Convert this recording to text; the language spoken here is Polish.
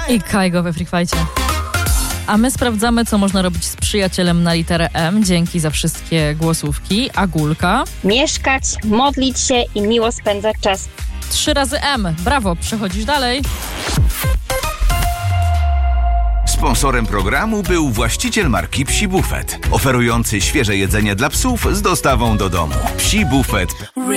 I Kaigo we Freak Fightie. A my sprawdzamy, co można robić z przyjacielem na literę M. Dzięki za wszystkie głosówki. Agulka. Mieszkać, modlić się i miło spędzać czas. 3 razy M. Brawo, przechodzisz dalej. Sponsorem programu był właściciel marki Psi Bufet, oferujący świeże jedzenie dla psów z dostawą do domu. Psi Bufet.